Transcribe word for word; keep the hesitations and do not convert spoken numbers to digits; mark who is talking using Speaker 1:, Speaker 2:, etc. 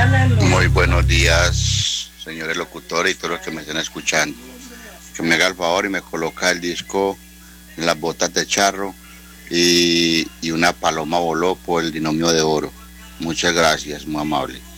Speaker 1: Muy buenos días, señores locutores y todos los que me estén escuchando. Que me haga el favor y me coloca el disco en las botas de charro y, y una paloma voló por el binomio de oro. Muchas gracias, muy amable.